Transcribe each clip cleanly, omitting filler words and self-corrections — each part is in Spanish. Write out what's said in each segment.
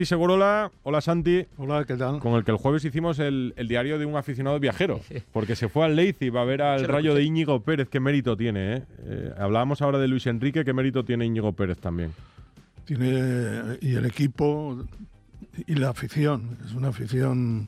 Segurola, hola Santi. Hola, ¿qué tal? Con el que el jueves hicimos el diario de un aficionado viajero, porque se fue al Leipzig a ver al Rayo de Íñigo Pérez. Qué mérito tiene, ¿eh? Hablábamos ahora de Luis Enrique, qué mérito tiene Íñigo Pérez también. Tiene, y el equipo y la afición, es una afición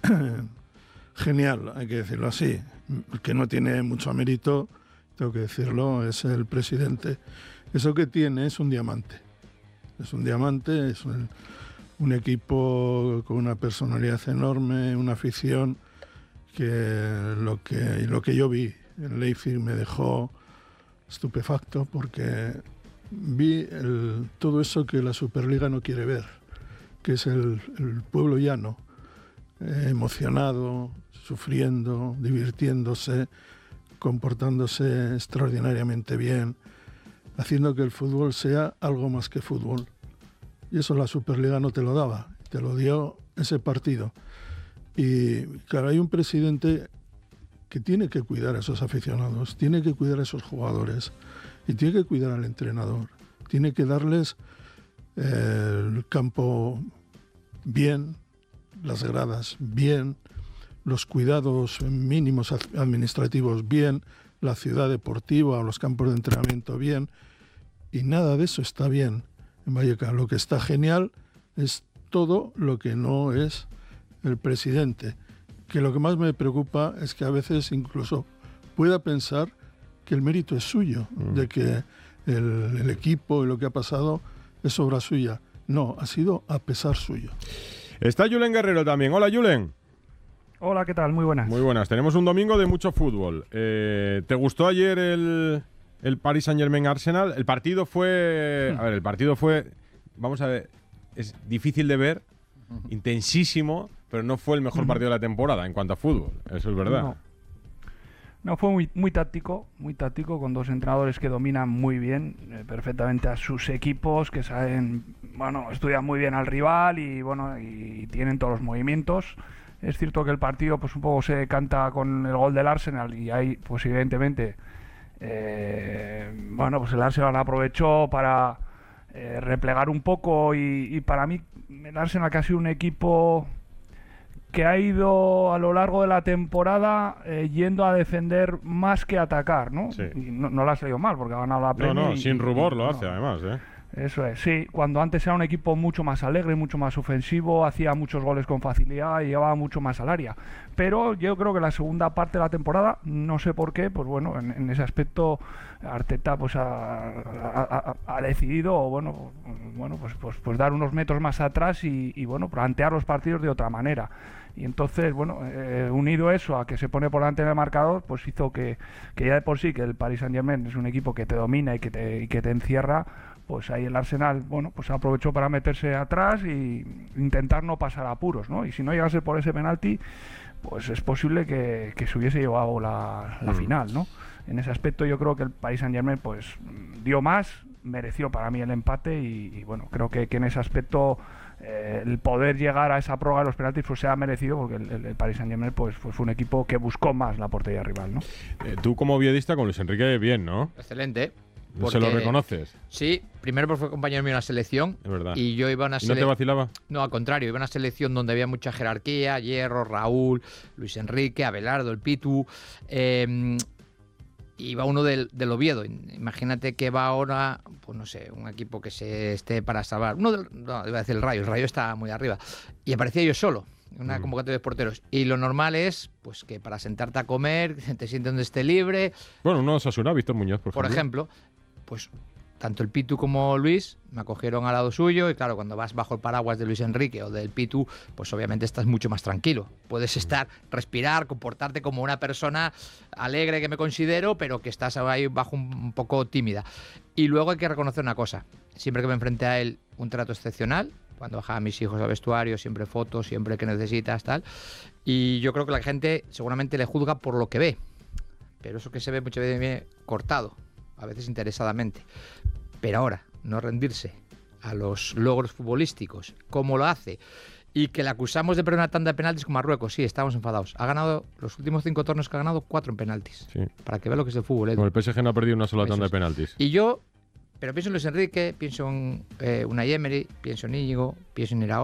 genial, hay que decirlo así. El que no tiene mucho mérito, tengo que decirlo, es el presidente. Eso que tiene es un diamante. Es un diamante, es un equipo con una personalidad enorme, una afición que lo que yo vi en Leipzig me dejó estupefacto porque vi todo eso que la Superliga no quiere ver, que es el pueblo llano, emocionado, sufriendo, divirtiéndose, comportándose extraordinariamente bien, haciendo que el fútbol sea algo más que fútbol. Y eso la Superliga no te lo daba, te lo dio ese partido. Y claro, hay un presidente que tiene que cuidar a esos aficionados, tiene que cuidar a esos jugadores y tiene que cuidar al entrenador. Tiene que darles el campo bien, las gradas bien, los cuidados mínimos administrativos bien, la ciudad deportiva o los campos de entrenamiento bien. Y nada de eso está bien en Vallecas. Lo que está genial es todo lo que no es el presidente, que lo que más me preocupa es que a veces incluso pueda pensar que el mérito es suyo, de que el equipo y lo que ha pasado es obra suya. No, ha sido a pesar suyo. Está Julen Guerrero también. Hola, Julen. Hola, ¿qué tal? Muy buenas. Muy buenas. Tenemos un domingo de mucho fútbol. ¿Te gustó ayer el Paris Saint-Germain-Arsenal? El partido fue... A ver, vamos a ver, es difícil de ver, intensísimo, pero no fue el mejor partido de la temporada en cuanto a fútbol. Eso es verdad. No, fue muy táctico, con dos entrenadores que dominan muy bien, perfectamente a sus equipos, que saben, estudian muy bien al rival y tienen todos los movimientos. Es cierto que el partido pues un poco se decanta con el gol del Arsenal y ahí pues evidentemente pues el Arsenal aprovechó para replegar un poco y para mí el Arsenal, que ha sido un equipo que ha ido a lo largo de la temporada yendo a defender más que atacar, ¿no? Sí. Y no le ha salido mal porque ha ganado la Premier. Sin rubor lo hace además, ¿eh? Eso es, sí. Cuando antes era un equipo mucho más alegre, mucho más ofensivo, hacía muchos goles con facilidad y llevaba mucho más al área. Pero yo creo que la segunda parte de la temporada, no sé por qué, pues bueno, en ese aspecto Arteta pues ha decidido pues dar unos metros más atrás y plantear los partidos de otra manera. Y entonces, unido eso a que se pone por delante en el marcador, pues hizo que ya de por sí que el Paris Saint-Germain es un equipo que te domina y que te encierra. Pues ahí el Arsenal, pues aprovechó para meterse atrás y intentar no pasar apuros, ¿no? Y si no llegase por ese penalti, pues es posible que se hubiese llevado la final, ¿no? En ese aspecto yo creo que el Paris Saint-Germain pues dio más, mereció para mí el empate y creo que en ese aspecto el poder llegar a esa prórroga de los penaltis pues se ha merecido porque el Paris Saint-Germain pues fue un equipo que buscó más la portería rival, ¿no? Tú como viedista con Luis Enrique bien, ¿no? Excelente. ¿Se lo reconoces? Sí, primero porque fue compañero mío en la selección. Es verdad. Y yo iba a una ¿Y no te vacilaba? No, al contrario, iba a una selección donde había mucha jerarquía, Hierro, Raúl, Luis Enrique, Abelardo, el Pitu. Iba uno del Oviedo. Imagínate que va ahora, pues no sé, un equipo que se esté para salvar. No, iba a decir el Rayo está muy arriba. Y aparecía yo solo, una convocatoria de porteros. Y lo normal es pues que para sentarte a comer, te sientes donde esté libre. Bueno, uno de Osasuna, Víctor Muñoz, por ejemplo. Pues tanto el Pitu como Luis me acogieron al lado suyo y claro, cuando vas bajo el paraguas de Luis Enrique o del Pitu, pues obviamente estás mucho más tranquilo. Puedes respirar, comportarte como una persona alegre que me considero, pero que estás ahí bajo un poco tímida. Y luego hay que reconocer una cosa, siempre que me enfrenté a él, un trato excepcional. Cuando bajaba a mis hijos al vestuario, siempre fotos, siempre que necesitas, tal. Y yo creo que la gente seguramente le juzga por lo que ve, pero eso que se ve muchas veces viene cortado, a veces interesadamente. Pero ahora, no rendirse a los logros futbolísticos, como lo hace, y que le acusamos de perder una tanda de penaltis con Marruecos, sí, estamos enfadados. Ha ganado los últimos 5 torneos que ha ganado 4 en penaltis. Sí. Para que vea lo que es el fútbol. Con el PSG no ha perdido una sola tanda de penaltis. Y yo, pero pienso en Luis Enrique, pienso en Unai Emery, pienso en Íñigo, pienso en Iraola.